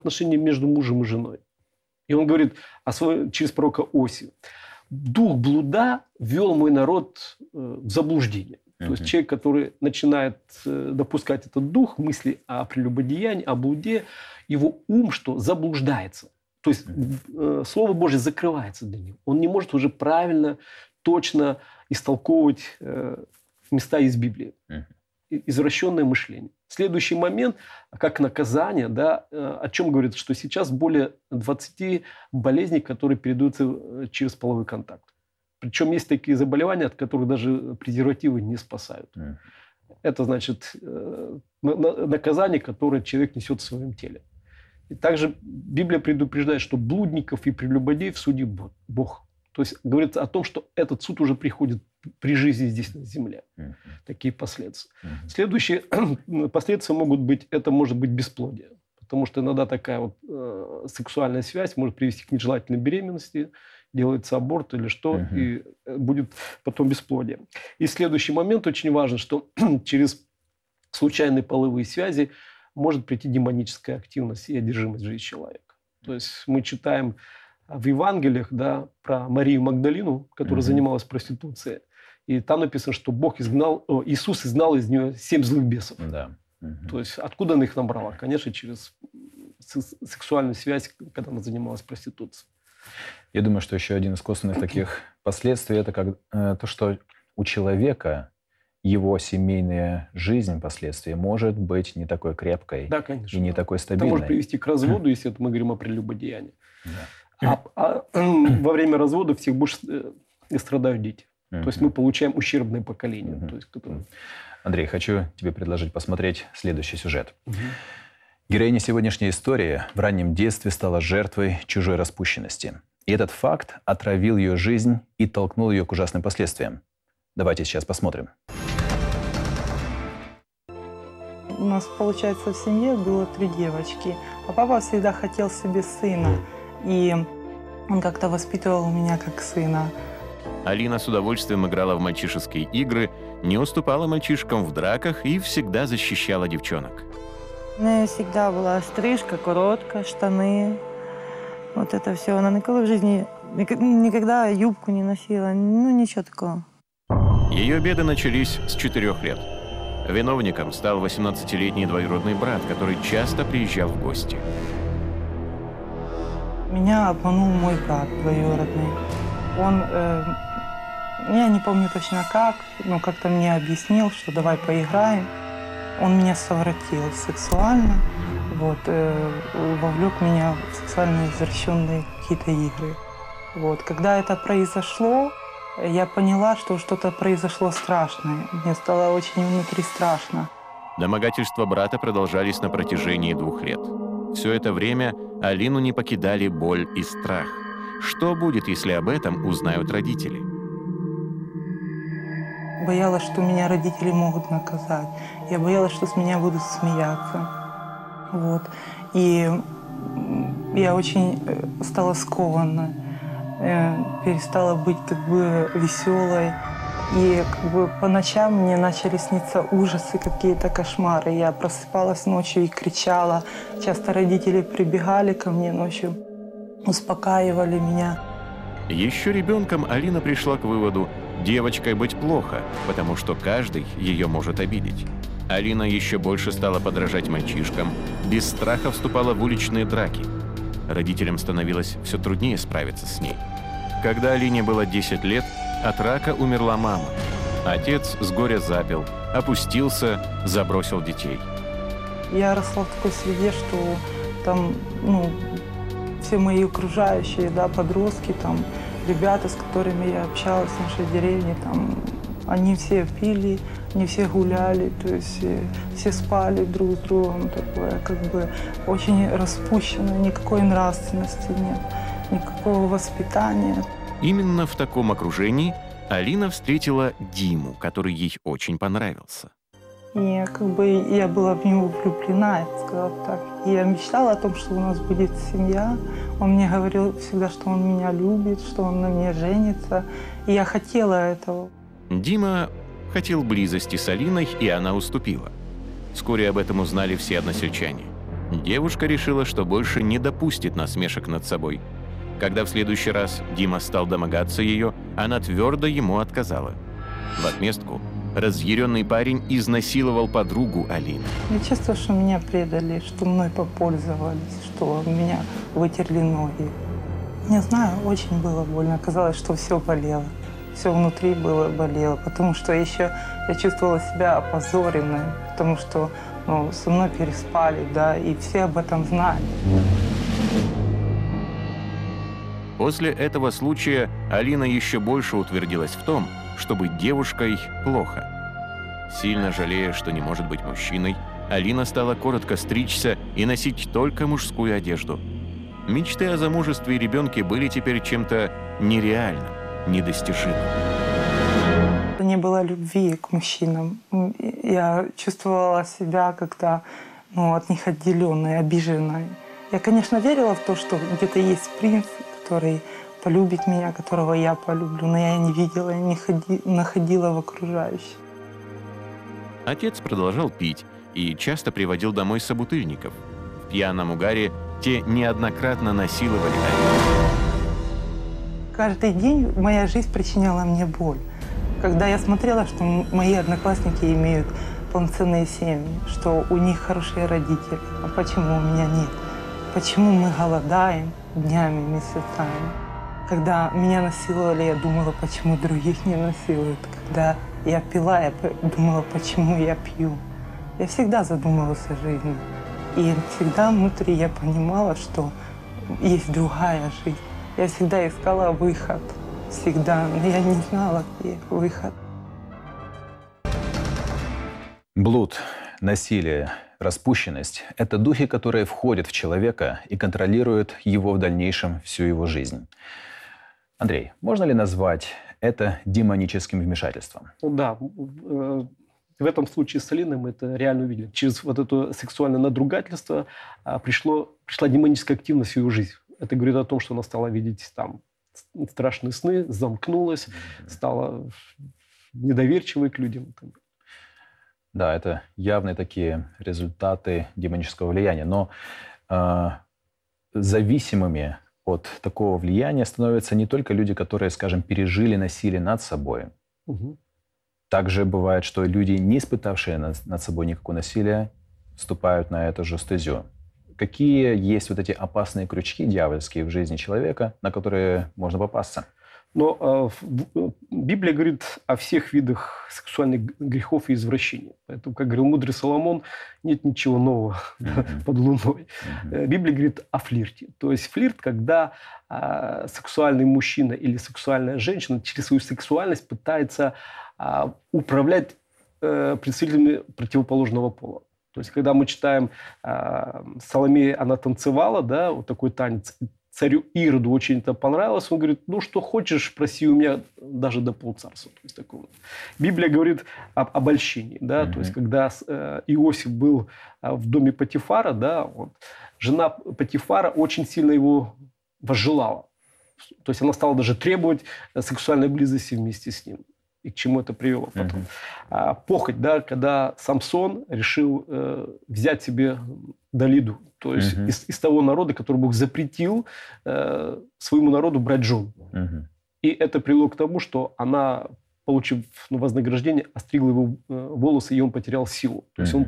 отношения между мужем и женой. И он говорит через пророка Осию: дух блуда ввел мой народ в заблуждение. То есть человек, который начинает допускать этот дух, мысли о прелюбодеянии, о блуде, его ум что? Заблуждается. То есть Слово Божье закрывается для него. Он не может уже правильно, точно истолковывать места из Библии. Извращенное мышление. Следующий момент, как наказание, да, о чем говорится, что сейчас более 20 болезней, которые передаются через половой контакт. Причем есть такие заболевания, от которых даже презервативы не спасают. Это значит наказание, которое человек несет в своем теле. И также Библия предупреждает, что блудников и прелюбодеев судит Бог. То есть говорится о том, что этот суд уже приходит при жизни здесь на земле. Такие последствия. Следующие последствия могут быть, это может быть бесплодие. Потому что иногда такая вот сексуальная связь может привести к нежелательной беременности, делается аборт или что, и будет потом бесплодие. И следующий момент очень важен, что через случайные половые связи может прийти демоническая активность и одержимость в жизни человека. То есть мы читаем в Евангелиях, да, про Марию Магдалину, которая занималась проституцией. И там написано, что Иисус изгнал из нее 7 злых бесов. Да. То есть откуда она их набрала? Конечно, через сексуальную связь, когда она занималась проституцией. Я думаю, что еще один из косвенных таких последствий – это то, что у человека его семейная жизнь впоследствии может быть не такой крепкой, да, конечно, и не такой стабильной. Это может привести к разводу, если это мы говорим о прелюбодеянии. Да. Во время развода всех больше страдают дети. То есть мы получаем ущербное поколение. То есть, Андрей, хочу тебе предложить посмотреть следующий сюжет. Героиня сегодняшней истории в раннем детстве стала жертвой чужой распущенности. И этот факт отравил ее жизнь и толкнул ее к ужасным последствиям. Давайте сейчас посмотрим. У нас, получается, в семье было 3 девочки. А папа всегда хотел себе сына. И он как-то воспитывал меня как сына. Алина с удовольствием играла в мальчишеские игры, не уступала мальчишкам в драках и всегда защищала девчонок. У меня всегда была стрижка, короткая, штаны. Вот это все. Она никогда в жизни никогда юбку не носила. Ну, ничего такого. Ее беды начались с 4 лет. Виновником стал 18-летний двоюродный брат, который часто приезжал в гости. Меня обманул мой брат двоюродный. Он, я не помню точно как, но как-то мне объяснил, что давай поиграем. Он меня совратил сексуально, вот, вовлек меня в сексуально извращенные какие-то игры. Вот. Когда это произошло, я поняла, что что-то произошло страшное. Мне стало очень внутри страшно. Домогательства брата продолжались на протяжении 2 лет. Все это время Алину не покидали боль и страх. Что будет, если об этом узнают родители? Боялась, что меня родители могут наказать. Я боялась, что с меня будут смеяться. Вот. И я очень стала скована, перестала быть как бы веселой. И как бы по ночам мне начали сниться ужасы, какие-то кошмары. Я просыпалась ночью и кричала. Часто родители прибегали ко мне ночью, успокаивали меня. Еще ребенком Алина пришла к выводу: девочкой быть плохо, потому что каждый ее может обидеть. Алина еще больше стала подражать мальчишкам, без страха вступала в уличные драки. Родителям становилось все труднее справиться с ней. Когда Алине было 10 лет, от рака умерла мама. Отец с горя запил, опустился, забросил детей. Я росла в такой среде, что там, все мои окружающие, да, подростки, там, ребята, с которыми я общалась в нашей деревне, там, они все пили, они все гуляли, то есть все спали друг с другом, такое, как бы, очень распущено, никакой нравственности нет, никакого воспитания. Именно в таком окружении Алина встретила Диму, который ей очень понравился. И как бы я была в него влюблена, я бы сказала так. И я мечтала о том, что у нас будет семья. Он мне говорил всегда, что он меня любит, что он на мне женится. И я хотела этого. Дима хотел близости с Алиной, и она уступила. Вскоре об этом узнали все односельчане. Девушка решила, что больше не допустит насмешек над собой. Когда в следующий раз Дима стал домогаться ее, она твердо ему отказала. В отместку разъяренный парень изнасиловал подругу Алины. Я чувствую, что меня предали, что мной попользовались, что меня вытерли ноги. Не знаю, очень было больно. Казалось, что все болело. Все внутри болело, потому что еще я чувствовала себя опозоренной, потому что со мной переспали, да, и все об этом знали. После этого случая Алина еще больше утвердилась в том, что быть девушкой плохо. Сильно жалея, что не может быть мужчиной, Алина стала коротко стричься и носить только мужскую одежду. Мечты о замужестве и ребенке были теперь чем-то нереальным, недостижимым. Не было любви к мужчинам. Я чувствовала себя как-то от них отделенной, обиженной. Я, конечно, верила в то, что где-то есть принц, который полюбит меня, которого я полюблю, но я не видела, не находила в окружающих. Отец продолжал пить и часто приводил домой собутыльников. В пьяном угаре те неоднократно насиловали Алину. Каждый день моя жизнь причиняла мне боль. Когда я смотрела, что мои одноклассники имеют полноценные семьи, что у них хорошие родители, а почему у меня нет? Почему мы голодаем днями, месяцами? Когда меня насиловали, я думала, почему других не насилуют. Когда я пила, я думала, почему я пью. Я всегда задумывалась о жизни. И всегда внутри я понимала, что есть другая жизнь. Я всегда искала выход. Всегда. Но я не знала, где выход. Блуд, насилие, распущенность – это духи, которые входят в человека и контролируют его в дальнейшем всю его жизнь. Андрей, можно ли назвать это демоническим вмешательством? Да, в этом случае с Алиной мы это реально увидели. Через вот это сексуальное надругательство пришла демоническая активность в ее жизнь. Это говорит о том, что она стала видеть там страшные сны, замкнулась, стала недоверчивой к людям. Да, это явные такие результаты демонического влияния. Но зависимыми от такого влияния становятся не только люди, которые, скажем, пережили насилие над собой. Угу. Также бывает, что люди, не испытавшие над собой никакого насилия, вступают на эту же стезю. Какие есть вот эти опасные крючки дьявольские в жизни человека, на которые можно попасться? Но Библия говорит о всех видах сексуальных грехов и извращений. Поэтому, как говорил мудрый Соломон, нет ничего нового под луной. Библия говорит о флирте. То есть флирт, когда сексуальный мужчина или сексуальная женщина через свою сексуальность пытается управлять представителями противоположного пола. То есть, когда мы читаем Соломея, она танцевала, да, вот такой танец, царю Ироду очень это понравилось, он говорит, ну, что хочешь, проси у меня даже до полцарства. То есть, такое. Библия говорит об обольщении, да, то есть, когда Иосиф был в доме Потифара, да, вот, жена Потифара очень сильно его возжелала. То есть, она стала даже требовать сексуальной близости вместе с ним. И к чему это привело потом. Похоть, да, когда Самсон решил взять себе Далиду, то есть из того народа, который Бог запретил своему народу брать жен. И это привело к тому, что она, получив вознаграждение, остригла его волосы, и он потерял силу. То есть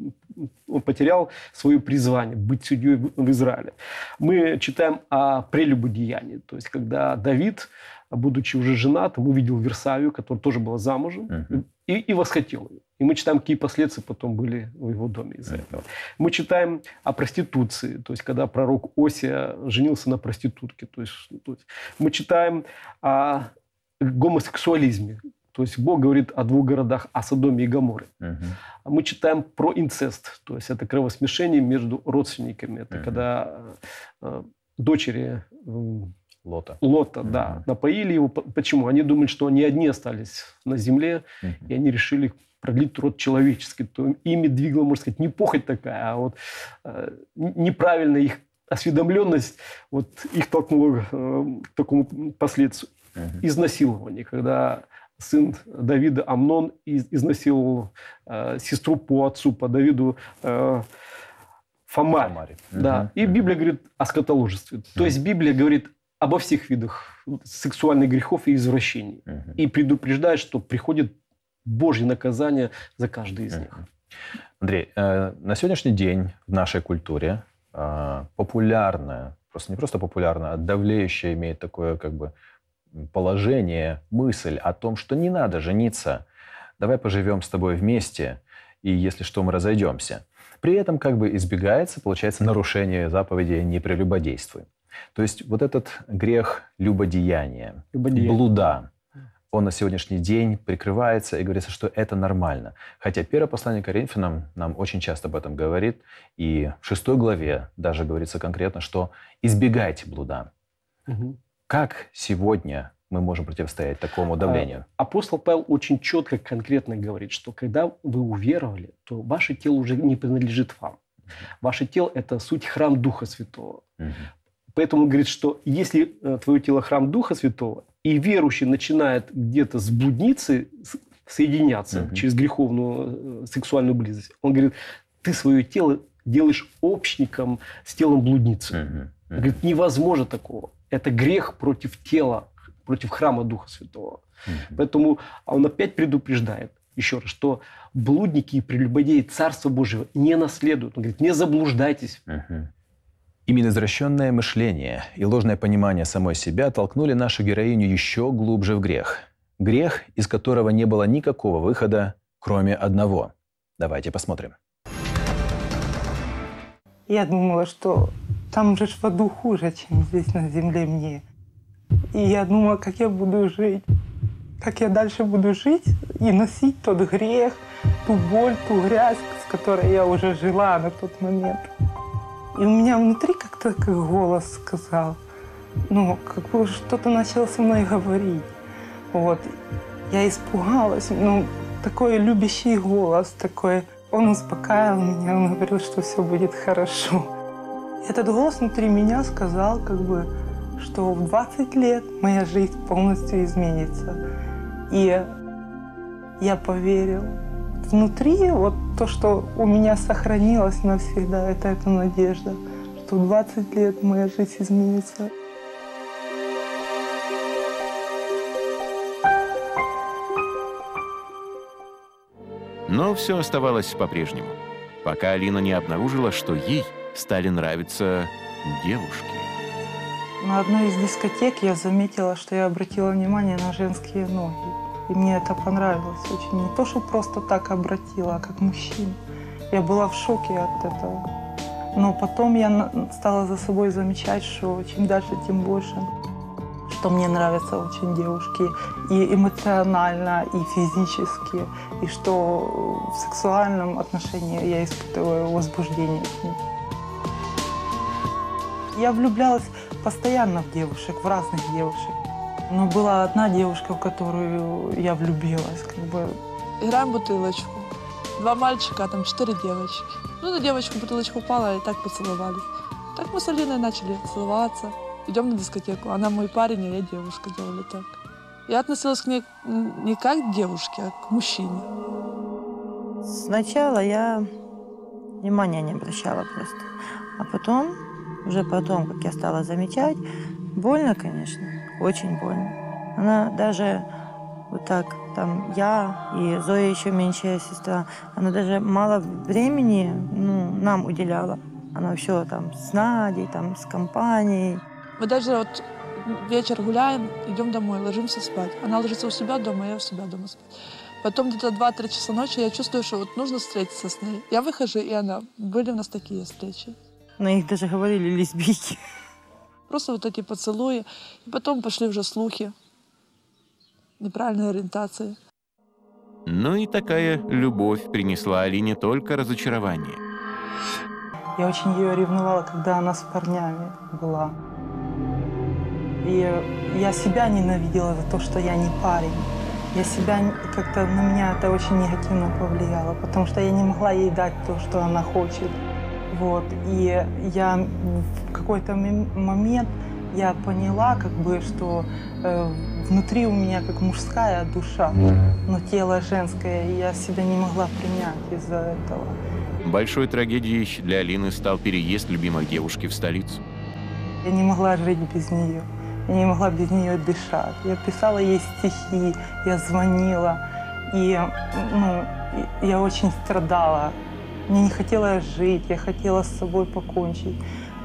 он потерял свое призвание быть судьей в Израиле. Мы читаем о прелюбодеянии, то есть когда Давид, будучи уже женатым, увидел Версавию, которая тоже была замужем, и восхотел ее. И мы читаем, какие последствия потом были в его доме из-за этого. Мы читаем о проституции, то есть когда пророк Осия женился на проститутке. То есть мы читаем о гомосексуализме. То есть Бог говорит о двух городах, о Содоме и Гоморе. Мы читаем про инцест, то есть это кровосмешение между родственниками. Это когда дочери Лота, да, напоили его. Почему? Они думали, что они одни остались на земле, и они решили продлить род человеческий. То ими двигала, можно сказать, не похоть такая, а вот неправильная их осведомленность вот их толкнула к такому последствию. Изнасилование, когда сын Давида Амнон изнасиловал сестру по отцу, по Давиду Фомарь. Да. И Библия говорит о скотоложестве. То есть Библия говорит обо всех видах сексуальных грехов и извращений. И предупреждает, что приходит Божье наказание за каждый из них. Андрей, на сегодняшний день в нашей культуре популярное, просто не просто популярное, а давлеющее имеет такое как бы положение, мысль о том, что не надо жениться, давай поживем с тобой вместе, и если что, мы разойдемся. При этом как бы избегается, получается, нарушение заповеди «не прелюбодействуй». То есть вот этот грех любодеяния, блуда, он на сегодняшний день прикрывается и говорится, что это нормально. Хотя первое послание к Коринфянам нам очень часто об этом говорит. И в 6 главе даже говорится конкретно, что избегайте блуда. Как сегодня мы можем противостоять такому давлению? Апостол Павел очень четко, конкретно говорит, что когда вы уверовали, то ваше тело уже не принадлежит вам. Ваше тело – это суть храм Духа Святого. Поэтому он говорит, что если твое тело храм Духа Святого, и верующий начинает где-то с блудницей соединяться через греховную сексуальную близость, он говорит, ты свое тело делаешь общником с телом блудницы. Он говорит, невозможно такого. Это грех против тела, против храма Духа Святого. Поэтому он опять предупреждает, еще раз, что блудники и прелюбодеи Царства Божьего не наследуют. Он говорит, не заблуждайтесь. Именно извращенное мышление и ложное понимание самой себя толкнули нашу героиню еще глубже в грех. Грех, из которого не было никакого выхода, кроме одного. Давайте посмотрим. Я думала, что там же в аду хуже, чем здесь на земле мне. И я думала, как я буду жить. Как я дальше буду жить и носить тот грех, ту боль, ту грязь, с которой я уже жила на тот момент. И у меня внутри как-то как голос сказал, ну, как бы что-то начало со мной говорить. Вот. Я испугалась, ну, такой любящий голос, такой. Он успокаивал меня, он говорил, что все будет хорошо. Этот голос внутри меня сказал, как бы, что в 20 лет моя жизнь полностью изменится. И я поверила. Внутри вот то, что у меня сохранилось навсегда, это эта надежда, что в 20 лет моя жизнь изменится. Но все оставалось по-прежнему, пока Алина не обнаружила, что ей стали нравиться девушки. На одной из дискотек я заметила, что я обратила внимание на женские ноги. И мне это понравилось очень. Не то, что просто так обратила, а как мужчина. Я была в шоке от этого. Но потом я стала за собой замечать, что чем дальше, тем больше. Что мне нравятся очень девушки и эмоционально, и физически. И что в сексуальном отношении я испытываю возбуждение к ним. Я влюблялась постоянно в девушек, в разных девушек. Но была одна девушка, в которую я влюбилась. Как бы. Играем в бутылочку. 2 мальчика, а там 4 девочки. Ну, на девочку бутылочка упала, и так поцеловались. Так мы с Алиной начали целоваться. Идем на дискотеку. Она мой парень, а я девушка, делали так. Я относилась к ней не как к девушке, а к мужчине. Сначала я внимания не обращала просто. А потом, уже потом, как я стала замечать, больно, конечно. Очень больно. Она даже вот так, там, я и Зоя, еще меньшая сестра, она даже мало времени нам уделяла. Она все там с Надей, там, с компанией. Мы даже вот вечер гуляем, идем домой, ложимся спать. Она ложится у себя дома, я у себя дома спать. Потом где-то 2-3 часа ночи я чувствую, что вот нужно встретиться с ней. Я выхожу, и она. Были у нас такие встречи. На их даже говорили лесбийки. Просто вот эти поцелуи. И потом пошли уже слухи неправильной ориентации. Ну и такая любовь принесла Алине только разочарование. Я очень ее ревновала, когда она с парнями была. И я себя ненавидела за то, что я не парень. Я себя как-то, на меня это очень негативно повлияло, потому что я не могла ей дать то, что она хочет. Вот. И я в какой-то момент я поняла, как бы, что внутри у меня как мужская душа, но тело женское, и я себя не могла принять из-за этого. Большой трагедией для Алины стал переезд любимой девушки в столицу. Я не могла жить без нее. Я не могла без нее дышать. Я писала ей стихи, я звонила. И я очень страдала. Мне не хотелось жить, я хотела с собой покончить.